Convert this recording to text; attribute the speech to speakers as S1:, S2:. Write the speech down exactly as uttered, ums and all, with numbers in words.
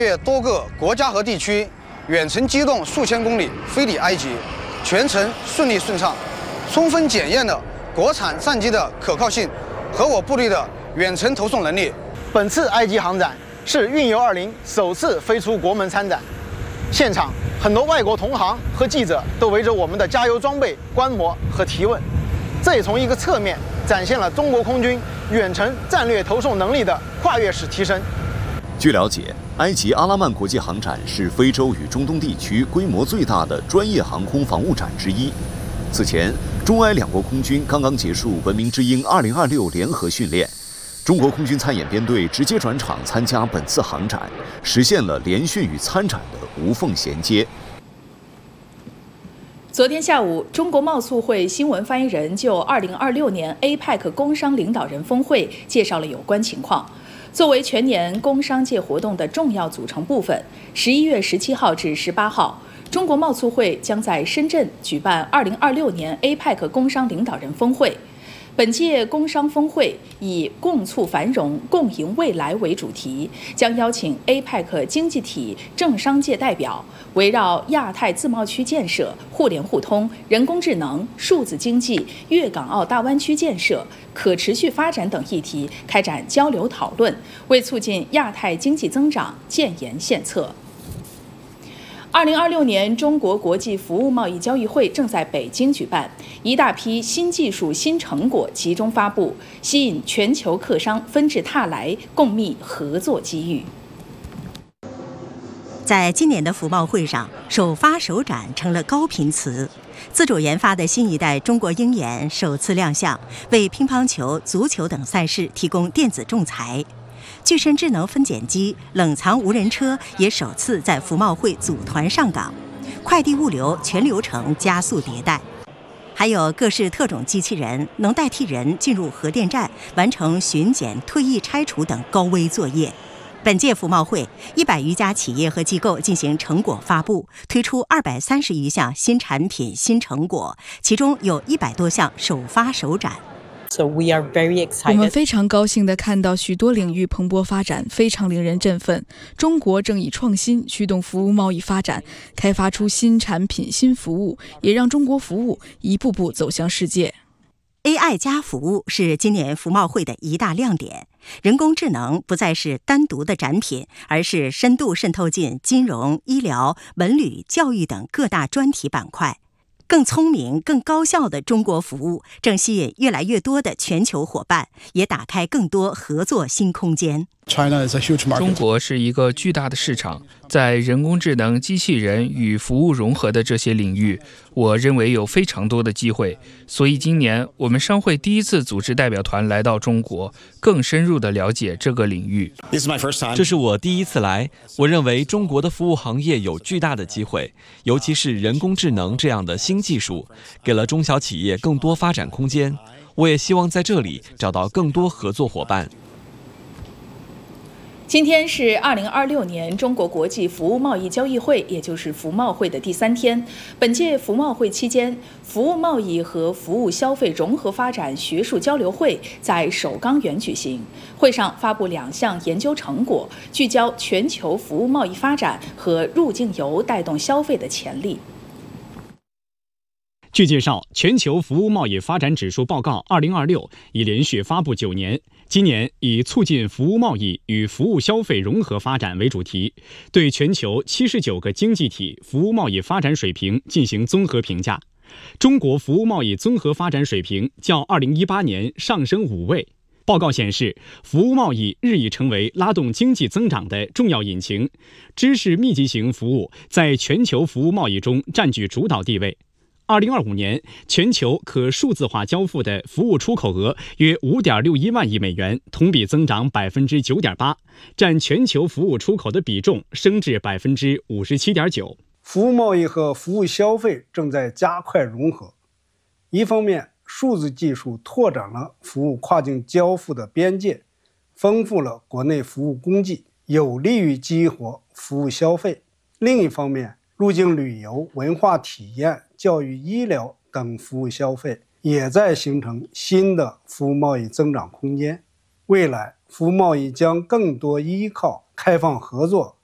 S1: 越多个国家和地区远程机动数千公里飞抵埃及，全程顺利顺畅，充分检验了国产战机的可靠性和我部队的远程投送能力。
S2: 本次埃及航展是运油二零首次飞出国门参展，现场很多外国同行和记者都围着我们的加油装备观摩和提问，这也从一个侧面展现了中国空军远程战略投送能力的跨越式提升。
S3: 据了解，埃及阿拉曼国际航展是非洲与中东地区规模最大的专业航空防务展之一。此前，中埃两国空军刚刚结束文明之鹰二零二六联合训练，中国空军参演编队直接转场参加本次航展，实现了联训与参展的无缝衔接。
S4: 昨天下午，中国贸促会新闻发言人就二零二六年 A P E C 工商领导人峰会介绍了有关情况。作为全年工商界活动的重要组成部分，十一月十七号至十八号，中国贸促会将在深圳举办二零二六年 A P E C 工商领导人峰会。本届工商峰会以共促繁荣、共赢未来为主题，将邀请 A P E C 经济体政商界代表，围绕亚太自贸区建设、互联互通、人工智能、数字经济、粤港澳大湾区建设、可持续发展等议题开展交流讨论，为促进亚太经济增长建言献策。二零二六年中国国际服务贸易交易会正在北京举办，一大批新技术、新成果集中发布，吸引全球客商纷至沓来，共觅合作机遇。
S5: 在今年的服贸会上，首发首展成了高频词。自主研发的新一代中国鹰眼首次亮相，为乒乓球、足球等赛事提供电子仲裁。具身智能分拣机、冷藏无人车也首次在服贸会组团上岗，快递物流全流程加速迭代。还有各式特种机器人，能代替人进入核电站，完成巡检、退役拆除等高危作业。本届服贸会，一百余家企业和机构进行成果发布，推出二百三十余项新产品、新成果，其中有一百多项首发首展。
S6: So we are very excited.
S7: 我们非常高兴地看到许多领域蓬勃发展，非常令人振奋。中国正以创新驱动服务贸易发展，开发出新产品、新服务，也让中国服务一步步走向世界。
S5: A I 加服务是今年服贸会的一大亮点。人工智能不再是单独的展品，而是深度渗透进金融、医疗、文旅、教育等各大专题板块。更聪明、更高效的中国服务正吸引越来越多的全球伙伴，也打开更多合作新空间。
S8: 中国是一个巨大的市场，在人工智能、机器人与服务融合的这些领域，我认为有非常多的机会。所以今年我们商会第一次组织代表团来到中国，更深入地了解这个领域。
S9: 这是我第一次来，我认为中国的服务行业有巨大的机会，尤其是人工智能这样的新技术，给了中小企业更多发展空间。我也希望在这里找到更多合作伙伴。
S4: 今天是二零二六年中国国际服务贸易交易会，也就是服贸会的第三天。本届服贸会期间，服务贸易和服务消费融合发展学术交流会在首钢园举行。会上发布两项研究成果，聚焦全球服务贸易发展和入境游带动消费的潜力。
S10: 据介绍，全球服务贸易发展指数报告二零二六已连续发布九年，今年以促进服务贸易与服务消费融合发展为主题，对全球七十九个经济体服务贸易发展水平进行综合评价。中国服务贸易综合发展水平较二零一八年上升五位。报告显示，服务贸易日益成为拉动经济增长的重要引擎，知识密集型服务在全球服务贸易中占据主导地位。二零二五年，全球可数字化交付的服务出口额约五点六一万亿美元，同比增长百分之九点八，占全球服务出口的比重升至百分之五十七点九。
S2: 服务贸易和服务消费正在加快融合。一方面，数字技术拓展了服务跨境交付的边界，丰富了国内服务供给，有利于激活服务消费。另一方面，入境旅游、文化体验、教育、医疗等服务消费也在形成新的服务贸易增长空间。未来，服务贸易将更多依靠开放合作